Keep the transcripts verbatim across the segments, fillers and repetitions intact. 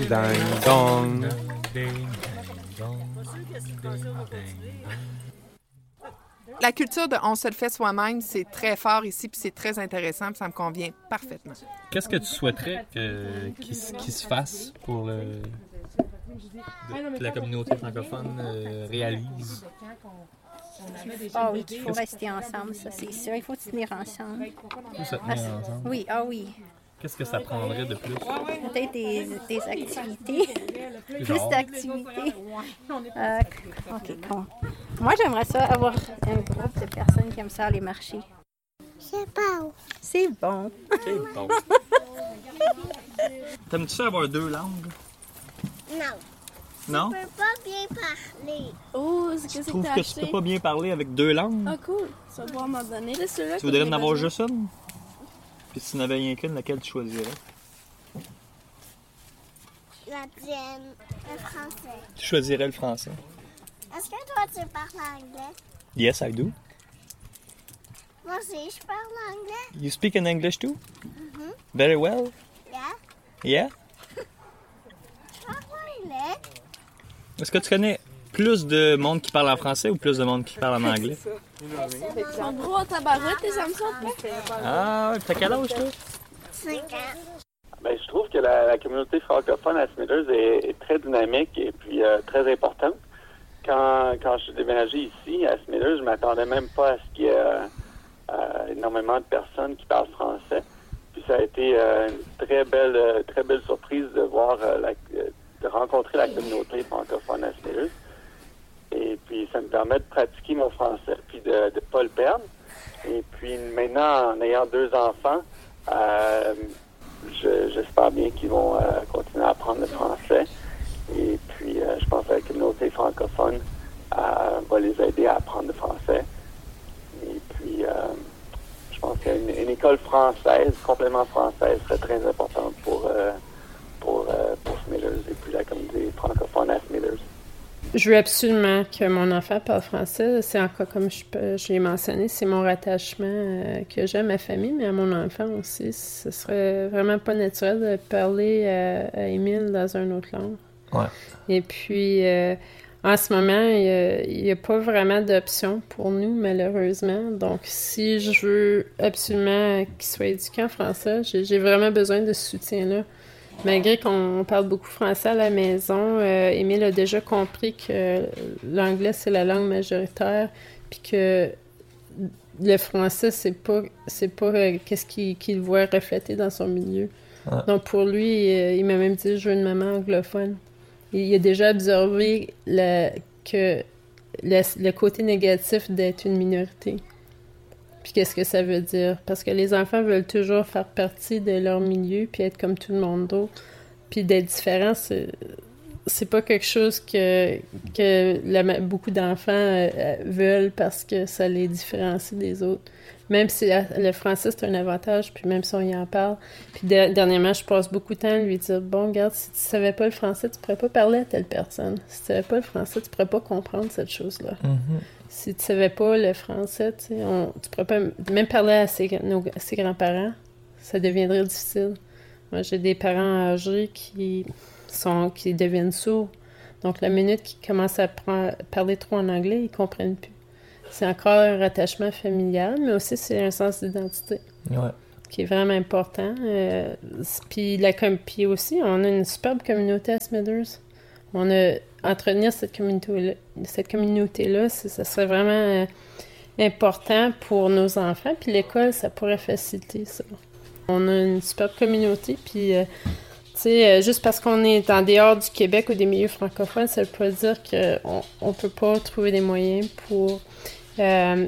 ding, ding, dong. La culture de on se le fait soi-même, c'est très fort ici, puis c'est très intéressant, puis ça me convient parfaitement. Qu'est-ce que tu souhaiterais que, qu'il, qu'il se fasse pour le, de, que la communauté francophone euh, réalise? Ah oui, qu'il faut rester ensemble, ça c'est sûr. Il faut tenir ensemble. Il faut se tenir Ah, ensemble? Oui, ah oui. Qu'est-ce que ça prendrait de plus? Peut-être des, des activités. Plus Genre? d'activités. Euh, OK, con. Moi, j'aimerais ça avoir un groupe de personnes qui aiment ça aller marcher. C'est bon. C'est bon. C'est bon. T'aimes-tu ça avoir deux langues? Non. Non? Je peux pas bien parler. Oh, c'est Tu que c'est trouves que t'as que tu peux acheté? pas bien parler avec deux langues? Ah, cool. Tu vas pouvoir m'en donner de ceux-là. Tu voudrais en avoir juste une? Puis si tu n'avais rien qu'une, laquelle tu choisirais? La tienne, le français. Tu choisirais le français. Est-ce que toi, tu parles anglais? Yes, I do. Moi aussi, je parle anglais. You speak in English too? Very well? Yeah. Yeah? Je parle anglais. Est-ce que tu connais plus de monde qui parle en français ou plus de monde qui parle en anglais? Ils sont gros en tabarouette, tes Samsung, pas? Ah, t'as quel âge, toi? cinq ans. Ben, je trouve que la, la communauté francophone à Smithers est, est très dynamique et puis euh, très importante. Quand, quand je suis déménagé ici, à Smithers, je m'attendais même pas à ce qu'il y ait euh, euh, énormément de personnes qui parlent français. Puis ça a été euh, une très belle, euh, très belle surprise de voir, euh, la, de rencontrer la communauté francophone à Smithers. Et puis ça me permet de pratiquer mon français puis de ne pas le perdre. Et puis maintenant, en ayant deux enfants, euh, je, j'espère bien qu'ils vont euh, continuer à apprendre le français. Et puis, euh, je pense que la communauté francophone euh, va les aider à apprendre le français. Et puis, euh, je pense qu'une une école française, complètement française, serait très importante pour, euh, pour, euh, pour Smithers et puis la communauté francophone à Smithers. Je veux absolument que mon enfant parle français. C'est encore comme je, je l'ai mentionné, c'est mon rattachement euh, que j'ai à ma famille, mais à mon enfant aussi. Ce serait vraiment pas naturel de parler à, à Émile dans une autre langue. Ouais. Et puis, euh, en ce moment, il n'y a, a pas vraiment d'option pour nous, malheureusement. Donc, si je veux absolument qu'il soit éduqué en français, j'ai, j'ai vraiment besoin de ce soutien-là. Malgré qu'on parle beaucoup français à la maison, euh, Émile a déjà compris que l'anglais, c'est la langue majoritaire, puis que le français, c'est pas, c'est pas euh, qu'est-ce qu'il, qu'il voit reflété dans son milieu. Ouais. Donc, pour lui, euh, il m'a même dit « je veux une maman anglophone ». Il a déjà observé la, que le, le côté négatif d'être une minorité. Puis qu'est-ce que ça veut dire? Parce que les enfants veulent toujours faire partie de leur milieu puis être comme tout le monde d'autre. Puis d'être différent, c'est, c'est pas quelque chose que, que la, beaucoup d'enfants euh, veulent parce que ça les différencie des autres. Même si la, le français, c'est un avantage, puis même si on y en parle. Puis de, dernièrement, je passe beaucoup de temps à lui dire « Bon, regarde, si tu savais pas le français, tu pourrais pas parler à telle personne. Si tu savais pas le français, tu pourrais pas comprendre cette chose-là. Mm-hmm. Si tu savais pas le français, tu sais, on, tu pourrais pas même parler à ses, nos, à ses grands-parents. Ça deviendrait difficile. Moi, j'ai des parents âgés qui, sont, qui deviennent sourds. Donc, la minute qu'ils commencent à prendre, parler trop en anglais, ils comprennent plus. C'est encore un rattachement familial, mais aussi c'est un sens d'identité Ouais. qui est vraiment important. Euh, puis, la, puis aussi, on a une superbe communauté à Smithers. On a entretenir cette communauté-là, cette communauté-là, c'est, ça serait vraiment euh, important pour nos enfants. Puis l'école, ça pourrait faciliter ça. On a une superbe communauté, puis euh, tu sais, euh, juste parce qu'on est en dehors du Québec ou des milieux francophones, ça ne veut pas dire qu'on on peut pas trouver des moyens pour euh,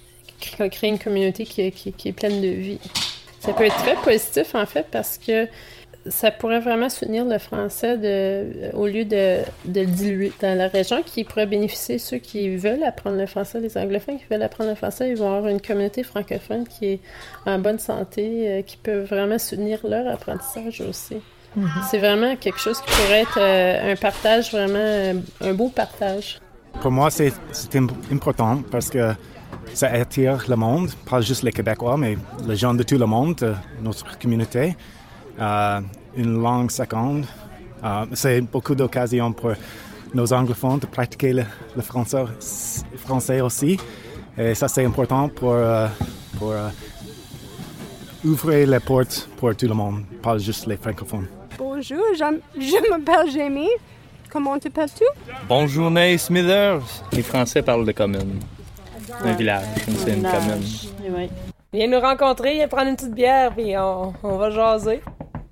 créer une communauté qui, qui, qui est pleine de vie. Ça peut être très positif, en fait, parce que ça pourrait vraiment soutenir le français de, au lieu de, de le diluer. Dans la région qui pourrait bénéficier, ceux qui veulent apprendre le français, les anglophones qui veulent apprendre le français, ils vont avoir une communauté francophone qui est en bonne santé, euh, qui peut vraiment soutenir leur apprentissage aussi. Mm-hmm. C'est vraiment quelque chose qui pourrait être euh, un partage, vraiment euh, un beau partage. Pour moi, c'est, c'est important parce que ça attire le monde, pas juste les Québécois, mais les gens de tout le monde, de notre communauté. Euh, une langue seconde Euh, c'est beaucoup d'occasions pour nos anglophones de pratiquer le, le français, français aussi. Et ça, c'est important pour, euh, pour euh, ouvrir les portes pour tout le monde, pas juste les francophones. Bonjour, je, je m'appelle Jamie. Comment t'appelles-tu? Bonjour, Smithers. Les Français parlent de commune. Un village, c'est une commune. Oui. Viens nous rencontrer, viens prendre une petite bière, puis on, on va jaser.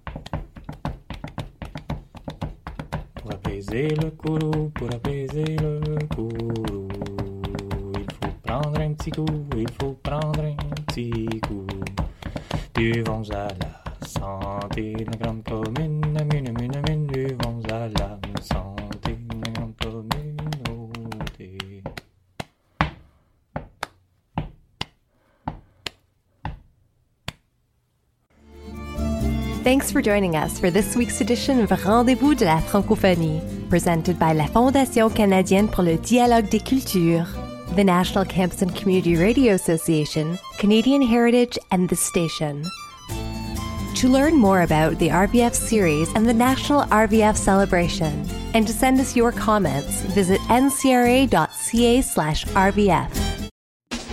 Pour apaiser le courroux, pour apaiser le courroux, il faut prendre un petit coup, il faut prendre un petit coup. Buvons à la santé de la grande commune, mune, mune, mune, buvons à la santé de la grande communauté. Thanks for joining us for this week's edition of Rendez-vous de la francophonie, presented by la Fondation canadienne pour le dialogue des cultures, the National Campus and Community Radio Association, Canadian Heritage, and the station. To learn more about the R V F series and the National R V F celebration, and to send us your comments, visit n c r a dot c a slash R V F.